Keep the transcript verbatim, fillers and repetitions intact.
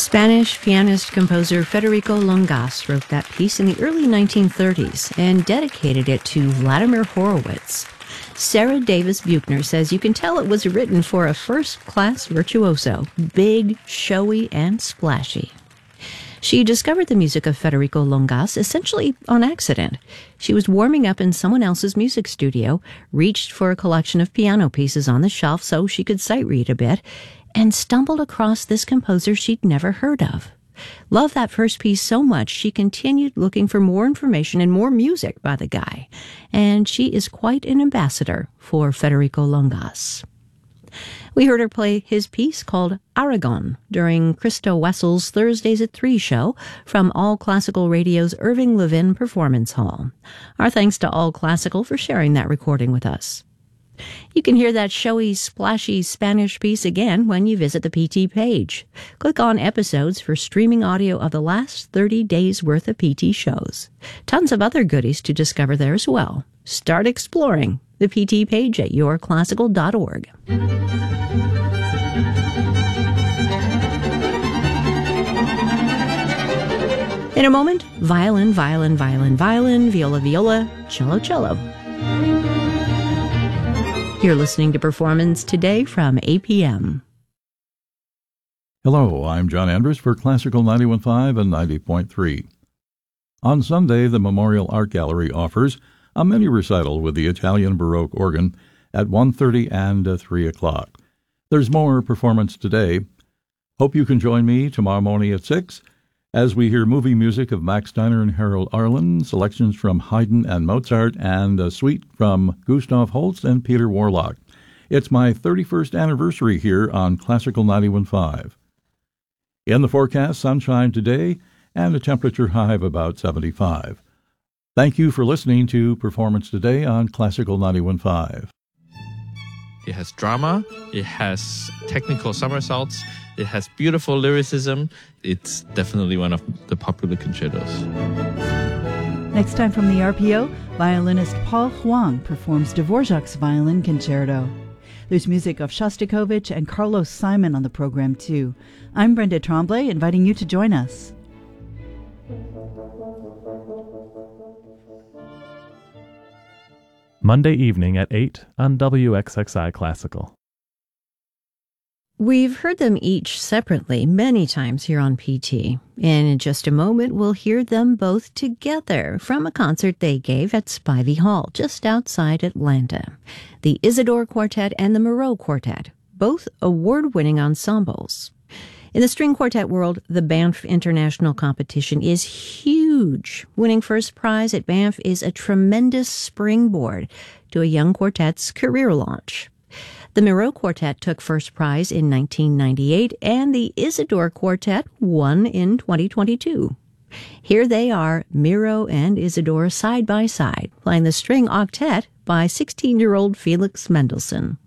Spanish pianist-composer Federico Longas wrote that piece in the early nineteen thirties and dedicated it to Vladimir Horowitz. Sarah Davis Buchner says you can tell it was written for a first-class virtuoso, big, showy, and splashy. She discovered the music of Federico Longas essentially on accident. She was warming up in someone else's music studio, reached for a collection of piano pieces on the shelf so she could sight read a bit, and stumbled across this composer she'd never heard of. Loved that first piece so much, she continued looking for more information and more music by the guy. And she is quite an ambassador for Federico Longas. We heard her play his piece called Aragon during Christo Wessel's Thursdays at three show from All Classical Radio's Irving Levin Performance Hall. Our thanks to All Classical for sharing that recording with us. You can hear that showy, splashy Spanish piece again when you visit the P T page. Click on episodes for streaming audio of the last thirty days worth of P T shows. Tons of other goodies to discover there as well. Start exploring the P T page at your classical dot org. In a moment, violin, violin, violin, violin, viola, viola, cello, cello. You're listening to Performance Today from A P M. Hello, I'm John Andrus for Classical ninety-one point five and ninety point three. On Sunday, the Memorial Art Gallery offers a mini recital with the Italian Baroque organ at one thirty and three o'clock. There's more Performance Today. Hope you can join me tomorrow morning at six as we hear movie music of Max Steiner and Harold Arlen, selections from Haydn and Mozart, and a suite from Gustav Holst and Peter Warlock. It's my thirty-first anniversary here on Classical ninety-one point five. In the forecast, sunshine today and a temperature high of about seventy-five. Thank you for listening to Performance Today on Classical ninety-one point five. It has drama, it has technical somersaults, it has beautiful lyricism. It's definitely one of the popular concertos. Next time from the R P O, violinist Paul Huang performs Dvorak's Violin Concerto. There's music of Shostakovich and Carlos Simon on the program, too. I'm Brenda Tremblay, inviting you to join us. Monday evening at eight on W X X I Classical. We've heard them each separately many times here on P T, and in just a moment we'll hear them both together from a concert they gave at Spivey Hall, just outside Atlanta. The Isidore Quartet and the Moreau Quartet, both award-winning ensembles. In the string quartet world, the Banff International Competition is huge. Winning first prize at Banff is a tremendous springboard to a young quartet's career launch. The Moreau Quartet took first prize in nineteen ninety-eight, and the Isidore Quartet won in twenty twenty-two. Here they are, Miro and Isidore side by side, playing the string octet by sixteen-year-old Felix Mendelssohn.